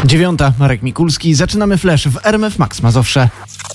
9:00, Marek Mikulski. Zaczynamy Flash w RMF Max Mazowsze.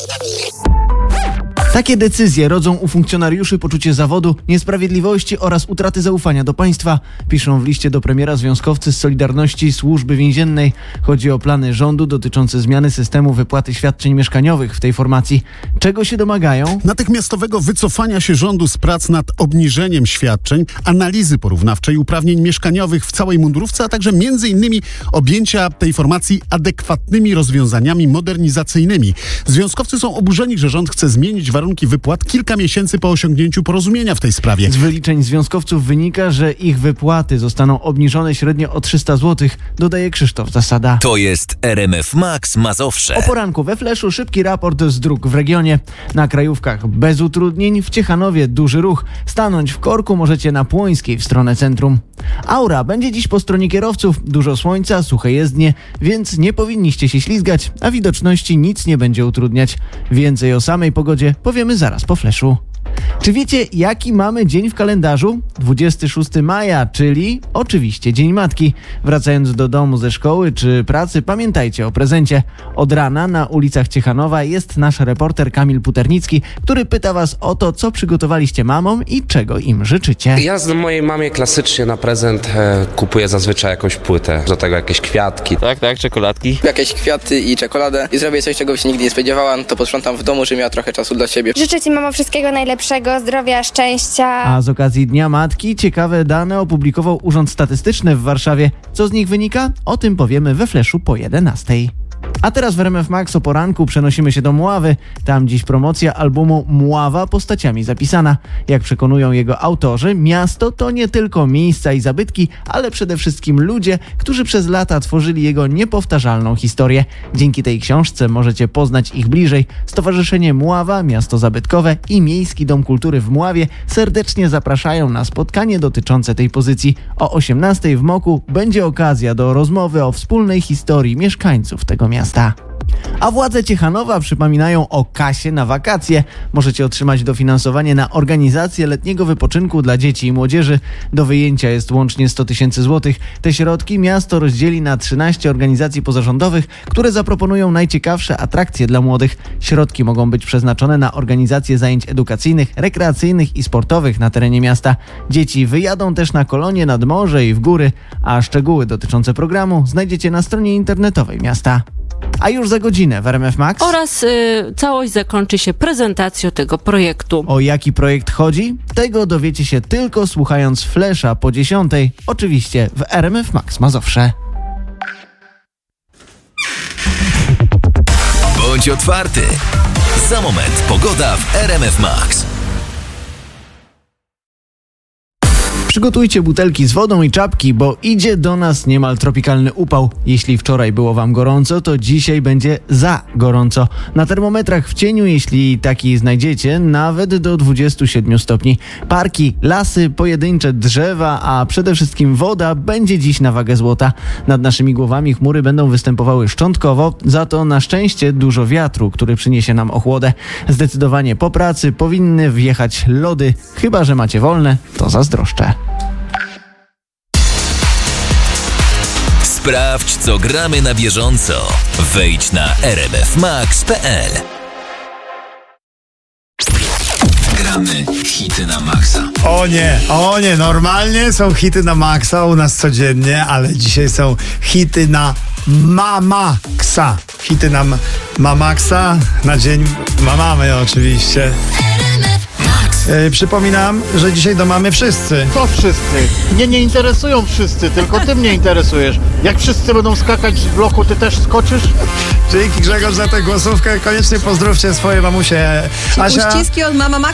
Takie decyzje rodzą u funkcjonariuszy poczucie zawodu, niesprawiedliwości oraz utraty zaufania do państwa, piszą w liście do premiera związkowcy z Solidarności Służby Więziennej. Chodzi o plany rządu dotyczące zmiany systemu wypłaty świadczeń mieszkaniowych w tej formacji. Czego się domagają? Natychmiastowego wycofania się rządu z prac nad obniżeniem świadczeń, analizy porównawczej uprawnień mieszkaniowych w całej mundurówce, a także m.in. objęcia tej formacji adekwatnymi rozwiązaniami modernizacyjnymi. Związkowcy są oburzeni, że rząd chce zmienić warunki wypłat kilka miesięcy po osiągnięciu porozumienia w tej sprawie. Z wyliczeń związkowców wynika, że ich wypłaty zostaną obniżone średnio o 300 zł, dodaje Krzysztof Zasada. To jest RMF Max Mazowsze. O poranku we Fleszu szybki raport z dróg w regionie. Na krajówkach bez utrudnień, w Ciechanowie duży ruch. Stanąć w korku możecie na Płońskiej w stronę centrum. Aura będzie dziś po stronie kierowców. Dużo słońca, suche jezdnie, więc nie powinniście się ślizgać, a widoczności nic nie będzie utrudniać. Więcej o samej pogodzie powiemy zaraz po Fleszu. Czy wiecie, jaki mamy dzień w kalendarzu? 26 maja, czyli oczywiście Dzień Matki. Wracając do domu ze szkoły czy pracy, pamiętajcie o prezencie. Od rana na ulicach Ciechanowa jest nasz reporter Kamil Puternicki, który pyta was o to, co przygotowaliście mamom i czego im życzycie. Ja z mojej mamie klasycznie na prezent kupuję zazwyczaj jakąś płytę, do tego jakieś kwiatki. Tak, czekoladki. Jakieś kwiaty i czekoladę i zrobię coś, czego się nigdy nie spodziewałam, to posprzątam w domu, żeby miała trochę czasu dla siebie. Życzę ci, mamo, wszystkiego najlepszego, zdrowia, szczęścia. A z okazji Dnia Matki ciekawe dane opublikował Urząd Statystyczny w Warszawie. Co z nich wynika? O tym powiemy we Fleszu po 11:00. A teraz w RMF Max o poranku przenosimy się do Mławy. Tam dziś promocja albumu Mława postaciami zapisana. Jak przekonują jego autorzy, miasto to nie tylko miejsca i zabytki, ale przede wszystkim ludzie, którzy przez lata tworzyli jego niepowtarzalną historię. Dzięki tej książce możecie poznać ich bliżej. Stowarzyszenie Mława, Miasto Zabytkowe i Miejski Dom Kultury w Mławie serdecznie zapraszają na spotkanie dotyczące tej pozycji. O 18:00 w Moku będzie okazja do rozmowy o wspólnej historii mieszkańców tego miasta. A władze Ciechanowa przypominają o kasie na wakacje. Możecie otrzymać dofinansowanie na organizację letniego wypoczynku dla dzieci i młodzieży. Do wyjęcia jest łącznie 100 000 złotych. Te środki miasto rozdzieli na 13 organizacji pozarządowych, które zaproponują najciekawsze atrakcje dla młodych. Środki mogą być przeznaczone na organizację zajęć edukacyjnych, rekreacyjnych i sportowych na terenie miasta. Dzieci wyjadą też na kolonie nad morze i w góry, a szczegóły dotyczące programu znajdziecie na stronie internetowej miasta. A już za godzinę w RMF Max oraz całość zakończy się prezentacją tego projektu. O jaki projekt chodzi? Tego dowiecie się tylko słuchając Flesza po 10:00, oczywiście w RMF Max Mazowsze. Bądź otwarty. Za moment pogoda w RMF Max. Przygotujcie butelki z wodą i czapki, bo idzie do nas niemal tropikalny upał. Jeśli wczoraj było wam gorąco, to dzisiaj będzie za gorąco. Na termometrach w cieniu, jeśli taki znajdziecie, nawet do 27 stopni. Parki, lasy, pojedyncze drzewa, a przede wszystkim woda będzie dziś na wagę złota. Nad naszymi głowami chmury będą występowały szczątkowo, za to na szczęście dużo wiatru, który przyniesie nam ochłodę. Zdecydowanie po pracy powinny wjechać lody, chyba że macie wolne, to zazdroszczę. Sprawdź, co gramy na bieżąco. Wejdź na rmfmax.pl. Gramy hity na maksa. O nie, normalnie są hity na maksa u nas codziennie, ale dzisiaj są hity na Mamaksa. Hity na Mamaksa na dzień mamy oczywiście. Przypominam, że dzisiaj do mamy wszyscy. Co wszyscy? Mnie nie interesują wszyscy, tylko ty mnie interesujesz. Jak wszyscy będą skakać z bloku, ty też skoczysz? Dzięki Grzegorz za tę głosówkę. Koniecznie pozdrówcie swoje mamusie. Asia. Uściski od mama